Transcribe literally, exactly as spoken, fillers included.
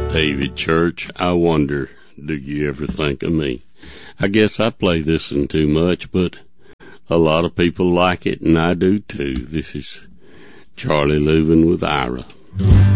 David Church, I wonder, do you ever think of me? I guess I play this one too much, but a lot of people like it, and I do too. This is Charlie Louvin with Ira.